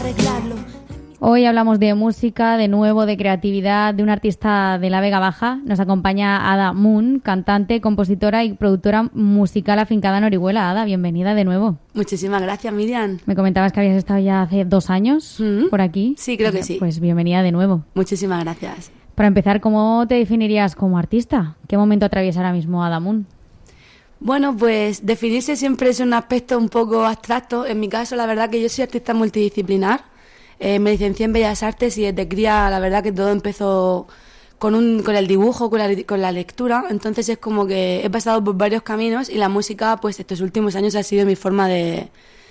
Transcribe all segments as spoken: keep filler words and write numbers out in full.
arreglarlo. Hoy hablamos de música, de nuevo, de creatividad, de una artista de la Vega Baja. Nos acompaña Ada Moon, cantante, compositora y productora musical afincada en Orihuela. Ada, bienvenida de nuevo. Muchísimas gracias, Miriam. Me comentabas que habías estado ya hace dos años ¿Mm? por aquí. Sí, creo que sí. Pues bienvenida de nuevo. Muchísimas gracias. Para empezar, ¿cómo te definirías como artista? ¿Qué momento atraviesa ahora mismo Ada Moon? Bueno, pues definirse siempre es un aspecto un poco abstracto. En mi caso, la verdad que yo soy artista multidisciplinar. Eh, me licencié en Bellas Artes y desde cría la verdad que todo empezó con un con el dibujo, con la, con la lectura. Entonces es como que he pasado por varios caminos y la música pues estos últimos años ha sido mi forma de,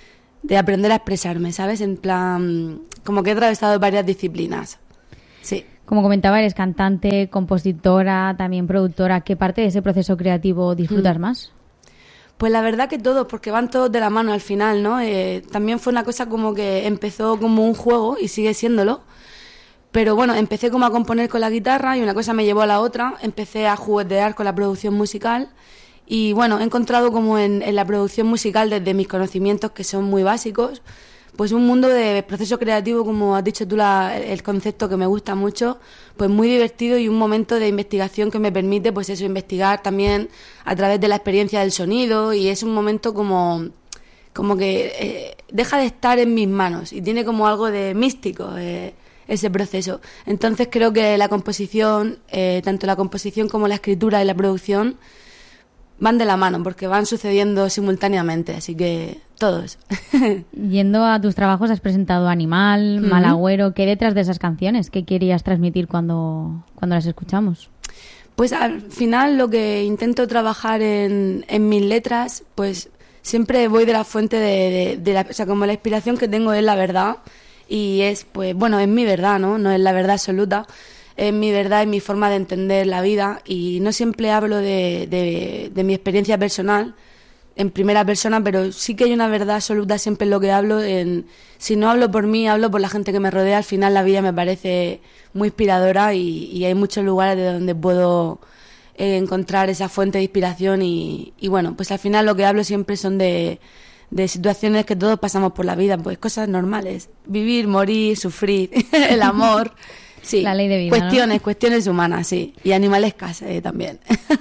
de aprender a expresarme, ¿sabes? En plan, como que he atravesado varias disciplinas. Sí. Como comentaba, eres cantante, compositora, también productora. ¿Qué parte de ese proceso creativo disfrutas mm. más? Pues la verdad que todos, porque van todos de la mano al final, ¿no? Eh, también fue una cosa como que empezó como un juego y sigue siéndolo. Pero bueno, empecé como a componer con la guitarra y una cosa me llevó a la otra. Empecé a juguetear con la producción musical y bueno, he encontrado como en, en la producción musical, desde mis conocimientos que son muy básicos, pues un mundo de proceso creativo, como has dicho tú, la, el concepto que me gusta mucho, pues muy divertido y un momento de investigación que me permite, pues eso, investigar también a través de la experiencia del sonido, y es un momento como, como que eh, deja de estar en mis manos y tiene como algo de místico eh, ese proceso. Entonces creo que la composición, eh, tanto la composición como la escritura y la producción van de la mano porque van sucediendo simultáneamente, así que todos. Yendo a tus trabajos, has presentado Animal, uh-huh. Malagüero. ¿Qué hay detrás de esas canciones? ¿Qué querías transmitir cuando, cuando las escuchamos? Pues al final lo que intento trabajar en, en mis letras, pues siempre voy de la fuente de, de, de la, o sea, como la inspiración que tengo es la verdad, y es, pues bueno, es mi verdad, ¿no? No es la verdad absoluta. Es mi verdad, es mi forma de entender la vida, y no siempre hablo de, de, de mi experiencia personal en primera persona, pero sí que hay una verdad absoluta siempre en lo que hablo. En, si no hablo por mí, hablo por la gente que me rodea. Al final la vida me parece muy inspiradora y, y hay muchos lugares de donde puedo eh, encontrar esa fuente de inspiración y, y bueno, pues al final lo que hablo siempre son de, de situaciones que todos pasamos por la vida, pues cosas normales, vivir, morir, sufrir, el amor. Sí, la ley de vida, cuestiones, ¿no? Cuestiones humanas, sí, y animalescas eh, también.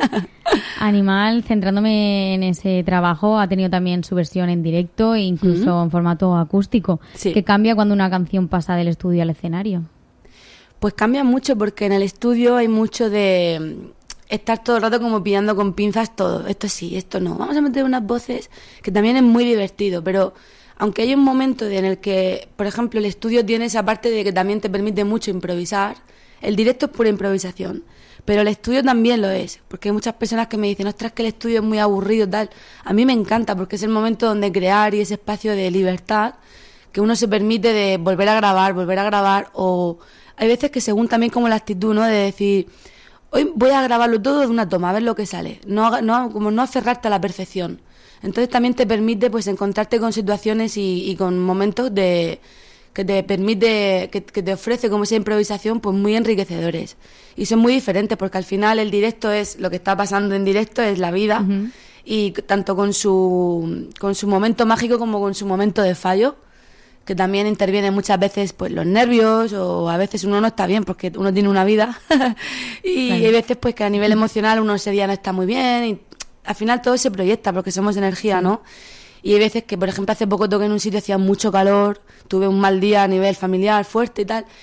Animal, centrándome en ese trabajo, ha tenido también su versión en directo e incluso uh-huh. en formato acústico. Sí. ¿Qué cambia cuando una canción pasa del estudio al escenario? Pues cambia mucho porque en el estudio hay mucho de estar todo el rato como pillando con pinzas todo. Esto sí, esto no. Vamos a meter unas voces, que también es muy divertido, pero aunque hay un momento en el que, por ejemplo, el estudio tiene esa parte de que también te permite mucho improvisar, el directo es pura improvisación, pero el estudio también lo es, porque hay muchas personas que me dicen, ostras, que el estudio es muy aburrido, tal. A mí me encanta porque es el momento donde crear y ese espacio de libertad que uno se permite de volver a grabar, volver a grabar, o hay veces que según también como la actitud, ¿no? De decir, hoy voy a grabarlo todo de una toma, a ver lo que sale, no, no, como no aferrarte a la perfección. Entonces también te permite pues encontrarte con situaciones y, y con momentos de que te permite, que, que te ofrece como esa improvisación pues muy enriquecedores. Y son muy diferentes porque al final el directo es lo que está pasando en directo, es la vida, uh-huh. y tanto con su, con su momento mágico como con su momento de fallo, que también intervienen muchas veces pues los nervios, o a veces uno no está bien porque uno tiene una vida y claro. Hay veces pues que a nivel emocional uno ese día no está muy bien y al final todo se proyecta porque somos energía, ¿no? Y hay veces que, por ejemplo, hace poco toqué en un sitio, hacía mucho calor, tuve un mal día a nivel familiar fuerte y tal,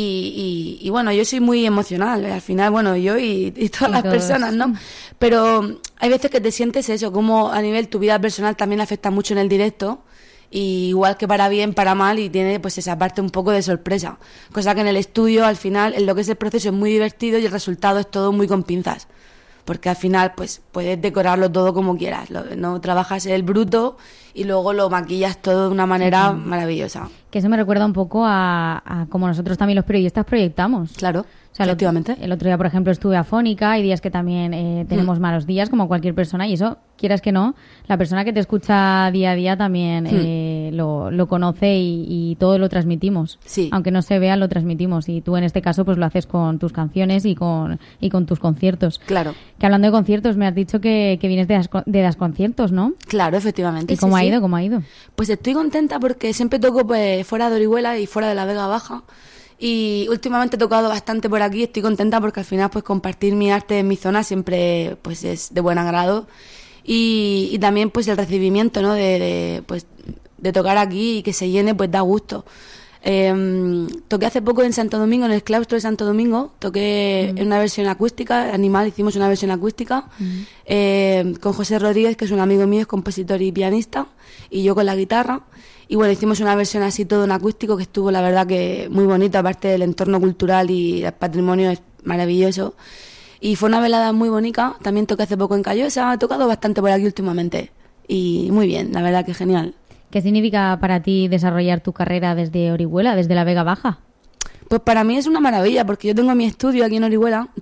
y, y, y bueno, yo soy muy emocional, al final, bueno, yo y, y todas y las todos. personas, ¿no? Pero hay veces que te sientes eso, como a nivel tu vida personal también afecta mucho en el directo, y igual que para bien, para mal, y tiene pues esa parte un poco de sorpresa, cosa que en el estudio, al final, en lo que es el proceso es muy divertido y el resultado es todo muy con pinzas. Porque al final pues puedes decorarlo todo como quieras, lo, no trabajas el bruto y luego lo maquillas todo de una manera uh-huh. maravillosa. Que eso me recuerda un poco a, a como nosotros también los periodistas proyectamos. Claro, o sea, efectivamente. El, el otro día, por ejemplo, estuve afónica, hay días que también eh, tenemos mm. malos días, como cualquier persona, y eso, quieras que no, la persona que te escucha día a día también mm. eh, lo, lo conoce y, y todo lo transmitimos. Sí. Aunque no se vea, lo transmitimos, y tú en este caso pues lo haces con tus canciones y con y con tus conciertos. Claro. Que hablando de conciertos, me has dicho que, que vienes de das, de das conciertos, ¿no? Claro, efectivamente. ¿Y cómo sí, ha sí. ido? ¿Cómo ha ido? Pues estoy contenta porque siempre toco pues fuera de Orihuela y fuera de la Vega Baja. Y últimamente he tocado bastante por aquí, estoy contenta porque al final pues compartir mi arte en mi zona siempre pues es de buen agrado. Y, y también pues el recibimiento, ¿no? De, de, pues, de tocar aquí y que se llene pues da gusto. Eh, toqué hace poco en Santo Domingo, en el claustro de Santo Domingo, toqué mm. en una versión acústica, Animal, hicimos una versión acústica mm. eh, con José Rodríguez, que es un amigo mío, es compositor y pianista, y yo con la guitarra. Y bueno, hicimos una versión así todo en acústico que estuvo la verdad que muy bonito, aparte del entorno cultural y el patrimonio es maravilloso. Y fue una velada muy bonita, también toqué hace poco en Callosa, he tocado bastante por aquí últimamente. Y muy bien, la verdad que genial. ¿Qué significa para ti desarrollar tu carrera desde Orihuela, desde la Vega Baja? Pues para mí es una maravilla, porque yo tengo mi estudio aquí en Orihuela,